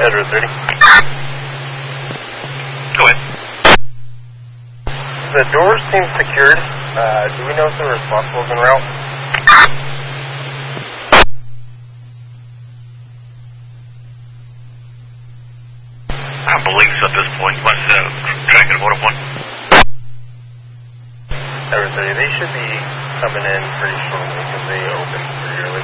Edward 30. Go ahead. The doors seem secured. Do we know if the responsible is en route? I don't believe so at this point. You want to track it about one? Edward 30. They should be coming in pretty shortly because they opened pretty early.